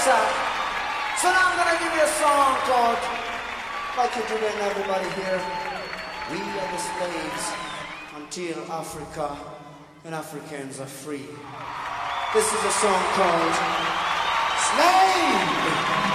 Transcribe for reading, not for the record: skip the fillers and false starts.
sir. So now I'm gonna give you a song called, like you do then everybody here, we are the slaves until Africa and Africans are free. This is a song called Slave!